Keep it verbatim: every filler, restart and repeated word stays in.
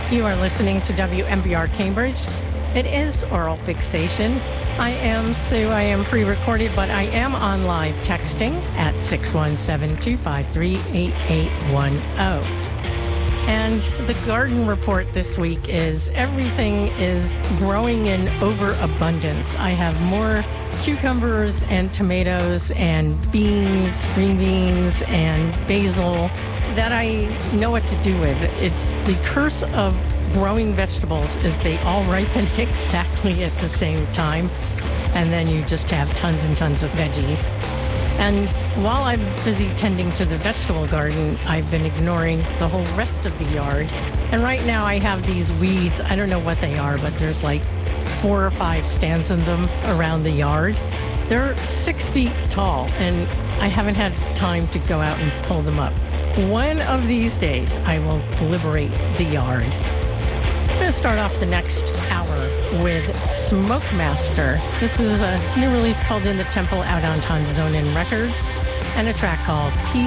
You are listening to W M B R Cambridge. It is Oral Fixation. I am Sue. I am pre-recorded, but I am on live texting at six one seven, two five three, eight eight one zero. And the garden report this week is everything is growing in overabundance. I have more cucumbers and tomatoes and beans, green beans, and basil that I know what to do with. It's the curse of growing vegetables is they all ripen exactly at the same time, and then you just have tons and tons of veggies. And while I'm busy tending to the vegetable garden, I've been ignoring the whole rest of the yard. And right now I have these weeds. I don't know what they are, but there's like four or five stands in them around the yard. They're six feet tall, and I haven't had time to go out and pull them up. One of these days, I will liberate the yard. I'm going to start off the next hour with Smoke Master. This is a new release called In the Temple out on Tonzonin Records, and a track called Peace.